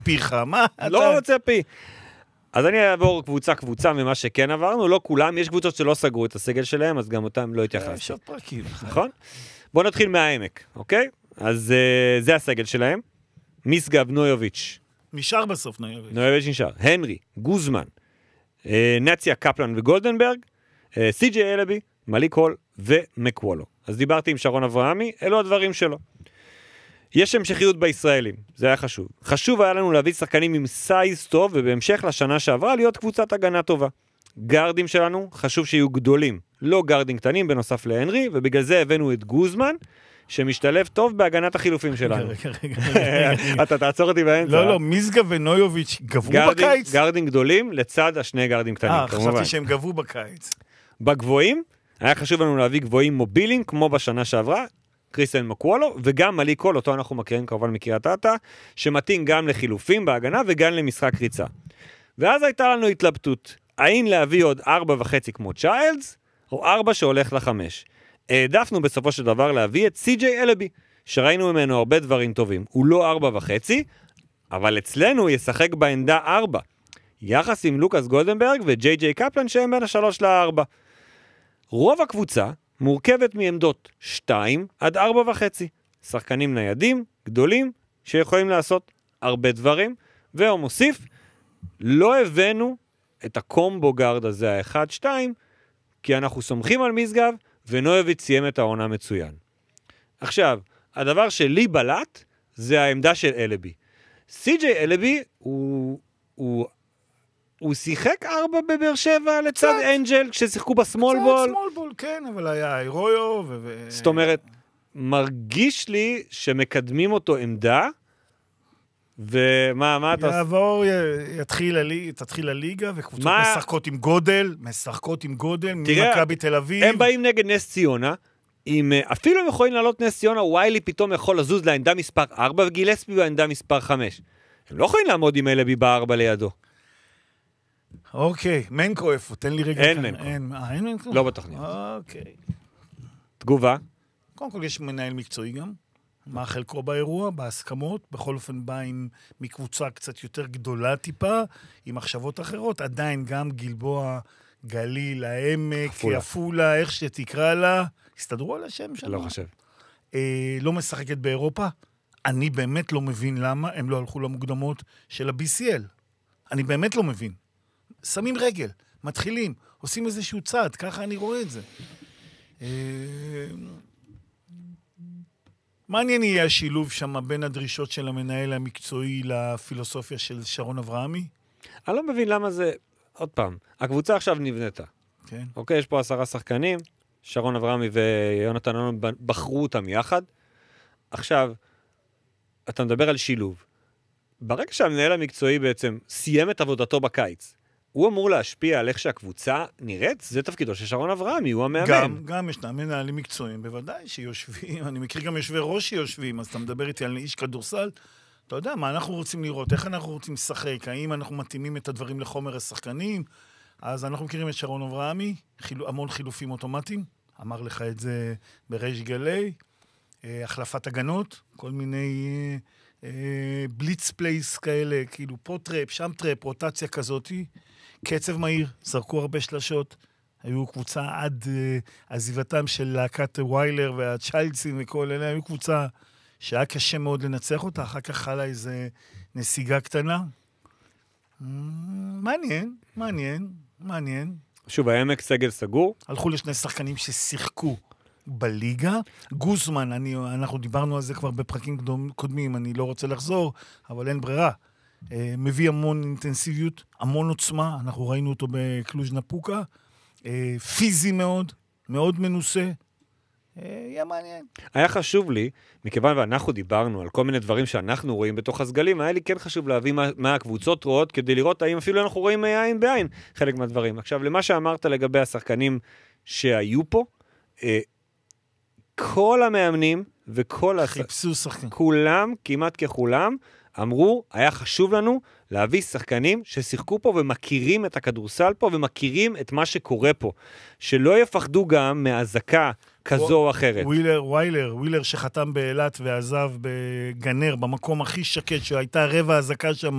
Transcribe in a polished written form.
פיך, מה? לא רוצה פי. אז אני אעבור קבוצה ממה שכן עברנו, לא כולם, יש קבוצות שלא סגרו את הסגל שלהם, אז גם אותם לא התייחסתי. יש עוד פרקים. נכון? בואו נתחיל מהעמק, אוקיי? אז זה הסגל שלהם. משגב, נויוביץ'. נשאר בסוף נויוביץ'. נויוביץ' נשאר. הנרי, גוזמן, נציה, קפלן וגולדנברג, סי.ג'יי אלבי, מליק הול ומקוולו. אז דיברתי עם שרון אברהמי, אלו הדברים שלו. יש המשכיות בישראלים, זה היה חשוב. חשוב היה לנו להביא שחקנים עם סייז טוב, ובהמשך לשנה שעברה להיות קבוצת הגנה טובה. גארדים שלנו חשוב שיהיו גדולים, לא גארדים קטנים בנוסף להנרי, ובגלל זה הבאנו את גוזמן, שמשתלב טוב בהגנת החילופים שלנו. רגע. אתה תעצור אותי באמצע. לא, משגב ונויוביץ' גבו בקיץ? גארדים גדולים לצד השני גארדים קטנים. חשבתי שהם גבו בקיץ. בגבוהים, היה חשוב לנו להביא גבוהים מוביליים, כמו בשנה שעברה, קריסטיאן מקוולו, וגם מליק הול, אותו אנחנו מכירים כמובן מקריית אתא, שמתאים גם לחילופים בהגנה וגם למשחק ריצה. ואז הייתה לנו התלבטות, האם להביא עוד 4.5 כמו צ'יילדס, או 4 שהולך ל5. העדפנו בסופו של דבר להביא את סי.ג'יי אלבי, שראינו ממנו הרבה דברים טובים. הוא לא 4.5, אבל אצלנו הוא ישחק בעמדה 4. יחס עם לוקאס גולדנברג וג'יי קפלן שהם בין 3 ל4. רוב הקבוצה מורכבת מעמדות 2 עד 4.5. שחקנים ניידים, גדולים, שיכולים לעשות הרבה דברים, והוא מוסיף, לא הבאנו את הקומבו גארד הזה, ה-1-2, כי אנחנו סומכים על משגב, ונויוביץ' סיים את העונה מצוין. עכשיו, הדבר שלי בלט, זה העמדה של אלבי. סי.ג'יי אלבי הוא שיחק 4 בבאר שבע לצד אנג'ל, כששיחקו בסמול בול. סמול בול, כן, אבל היה אירויו זאת אומרת, מרגיש לי שמקדמים אותו עמדה, ומה אתה... יעבור, תתחיל הליגה, וקבוצות משחקות עם גודל, ממכבי תל אביב. הם באים נגד נס ציונה, אפילו הם יכולים לעלות נס ציונה, וויילי פתאום יכול לזוז לעמדה מספר 4, וגילספי בעמדה מספר 5. הם לא יכולים לעמוד עם אלבי ב4 לידו. אוקיי, מנקו איפה? תן לי רגע. אין מנקו. אין מנקו? לא בתוכניות. אוקיי. תגובה? קודם כל יש מנהל מקצועי גם. מה חלקו באירוע, בהסכמות, בכל אופן בא מקבוצה קצת יותר גדולה טיפה, עם מחשבות אחרות, עדיין גם גלבוע, גליל, העמק, יפולה, איך שתקרא לה, הסתדרו על השם שלנו? לא חושב. לא משחקת באירופה, אני באמת לא מבין למה הם לא הלכו למוקדמות של ה-BCL. אני באמת לא מבין. שמים רגל, מתחילים, עושים איזשהו צעד, ככה אני רואה את זה. מעניין יהיה השילוב שם בין הדרישות של המנהל המקצועי לפילוסופיה של שרון אברהמי? אני לא מבין למה זה, עוד פעם, הקבוצה עכשיו נבנתה. כן. אוקיי, יש פה 10 שחקנים, שרון אברהמי ויונתן אלון בחרו אותם יחד. עכשיו, אתה מדבר על שילוב. ברגע שהמנהל המקצועי בעצם סיים את עבודתו בקיץ, הוא אמור להשפיע על איך שהקבוצה נראית, זה תפקידו של שרון אברהמי, הוא המאמן. גם ישנם מנהלים מקצועיים, בוודאי שיושבים, אני מכיר גם יושבי ראש שיושבים, אז אתה מדבר איתי על איש כדורסל, אתה יודע מה אנחנו רוצים לראות, איך אנחנו רוצים לשחק, האם אנחנו מתאימים את הדברים לחומר השחקנים, אז אנחנו מכירים את שרון אברהמי, המון חילופים אוטומטיים, אמר לך את זה בריש גלי, החלפת הגנות, כל מיני בליץ פלייס כאלה, כאילו פה טראפ, שם טראפ, רוטציה כזאת, קצב מהיר, זרקו הרבה שלשות, היו קבוצה עד עזיבתם של להקת וויילר והצ'יילדסים וכל אלה, היו קבוצה שהיה קשה מאוד לנצח אותה, אחר כך חלה איזה נסיגה קטנה. מעניין. שוב, העמק סגל סגור. הלכו לשני שחקנים ששיחקו בליגה. גוזמן, אנחנו דיברנו על זה כבר בפרקים קודמים, אני לא רוצה לחזור, אבל אין ברירה. מביא המון אינטנסיביות, המון עוצמה, אנחנו ראינו אותו בקלוז' נפוקה, פיזי מאוד, מאוד מנוסה, יהיה מעניין. היה חשוב לי, מכיוון ואנחנו דיברנו על כל מיני דברים שאנחנו רואים בתוך הסגלים, היה לי כן חשוב להביא מה הקבוצות רואות, כדי לראות האם אפילו אנחנו רואים עין בעין חלק מהדברים. עכשיו, למה שאמרת לגבי השחקנים שהיו פה, כל המאמנים וכל חיפשו שחקנים. כולם, כמעט ככולם, אמרו, היה חשוב לנו להביא שחקנים ששיחקו פה ומכירים את הכדורסל פה ומכירים את מה שקורה פה. שלא יפחדו גם מהזקה כזו או אחרת. וויילר שחתם באילת ועזב בגנר, במקום הכי שקט, שהייתה רבע הזקה שם,